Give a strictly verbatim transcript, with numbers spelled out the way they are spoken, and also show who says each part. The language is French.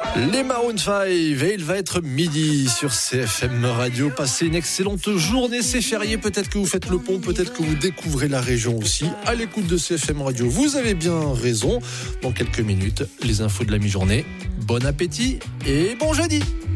Speaker 1: Les Maroon cinq, et il va être midi sur C F M Radio. Passez une excellente journée, c'est férié. Peut-être que vous faites le pont, peut-être que vous découvrez la région aussi. À l'écoute de C F M Radio, vous avez bien raison. Dans quelques minutes, les infos de la mi-journée. Bon appétit et bon jeudi.